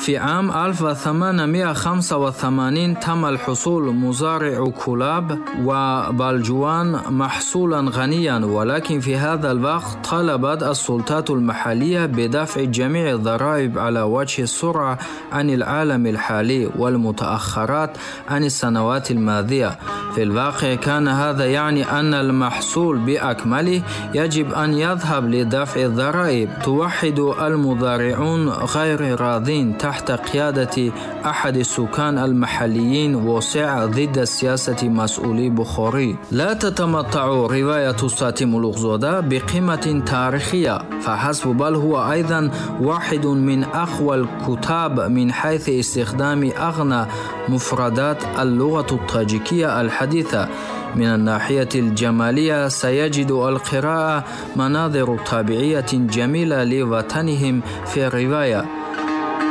في عام 1885 تم الحصول مزارع كلاب وبلجوان محصولا غنيا، ولكن في هذا الوقت طلبت السلطات المحلية بدفع جميع الضرائب على وجه السرعة عن العالم الحالي والمتأخرات عن السنوات الماضية. في الواقع كان هذا يعني أن المحصول بأكمله يجب أن يذهب لدفع الضرائب. توحد المزارعون غير راضين تحت قيادة أحد السكان المحليين وسع ضد سياسة مسؤولي بخاري. لا تتمتع رواية ساتي ملوغزاده بقيمة تاريخية فحسب، بل هو أيضا واحد من أقوى الكتاب من حيث استخدام أغنى مفردات اللغة الطاجيكية الحديثة. من الناحية الجمالية سيجد القراءة مناظر طبيعية جميلة لوطنهم في الرواية،